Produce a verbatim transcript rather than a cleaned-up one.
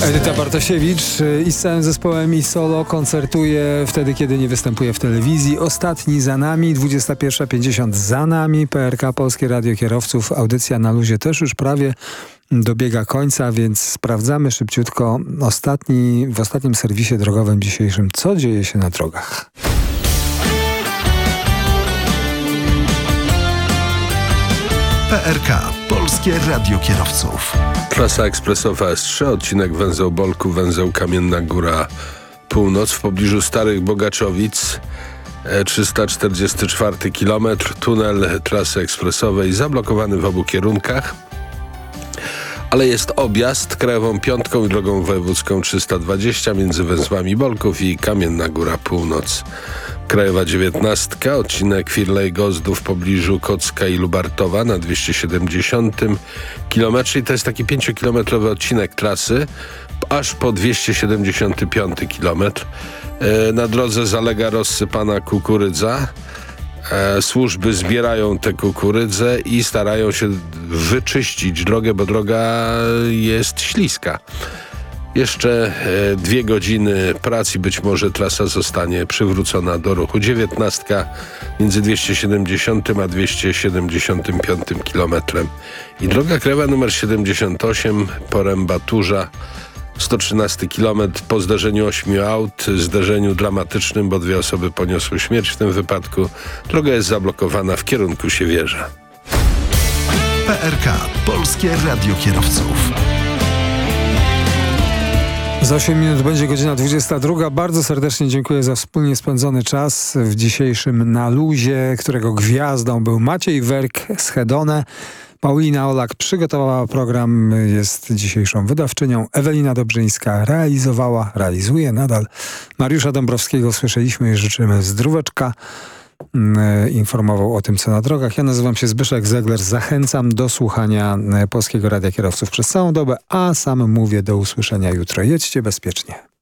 Edyta Bartosiewicz i z całym zespołem i solo koncertuje wtedy, kiedy nie występuje w telewizji. Ostatni za nami, dwudziesta pierwsza pięćdziesiąt za nami. P R K, Polskie Radio Kierowców. Audycja na luzie też już prawie dobiega końca, więc sprawdzamy szybciutko ostatni, w ostatnim serwisie drogowym dzisiejszym, co dzieje się na drogach. P R K, Polskie Radio Kierowców. Trasa ekspresowa S trzy, odcinek węzeł Bolków, węzeł Kamienna Góra Północ w pobliżu Starych Bogaczowic. trzysta czterdziesty czwarty kilometr, tunel trasy ekspresowej zablokowany w obu kierunkach, ale jest objazd krajową piątką i drogą wojewódzką trzysta dwadzieścia między węzłami Bolków i Kamienna Góra Północ. Krajowa dziewiętnastka, odcinek Firlej-Gozdów w pobliżu Kocka i Lubartowa na dwieście siedemdziesiątym kilometrze i to jest taki pięciokilometrowy odcinek trasy aż po dwieście siedemdziesiąty piąty kilometr. E, na drodze zalega rozsypana kukurydza. E, służby zbierają tę kukurydzę i starają się wyczyścić drogę, bo droga jest śliska. Jeszcze e, dwie godziny pracy i być może trasa zostanie przywrócona do ruchu. dziewiętnastka między dwieście siedemdziesiątym a dwieście siedemdziesiątym piątym kilometrem. I droga krajowa numer siedemdziesiąt osiem, Poręba-Turza, sto trzynasty kilometr po zdarzeniu ośmiu aut, zdarzeniu dramatycznym, bo dwie osoby poniosły śmierć w tym wypadku. Droga jest zablokowana w kierunku Siewierza. P R K, Polskie Radio Kierowców. Za osiem minut będzie godzina dwudziesta druga. Bardzo serdecznie dziękuję za wspólnie spędzony czas w dzisiejszym Na Luzie, którego gwiazdą był Maciej Werk z Hedone. Paulina Olak przygotowała program, jest dzisiejszą wydawczynią. Ewelina Dobrzyńska realizowała, realizuje nadal. Mariusza Dąbrowskiego słyszeliśmy i życzymy zdróweczka. Informował o tym, co na drogach. Ja nazywam się Zbyszek Zegler. Zachęcam do słuchania Polskiego Radia Kierowców przez całą dobę, a sam mówię do usłyszenia jutro. Jedźcie bezpiecznie.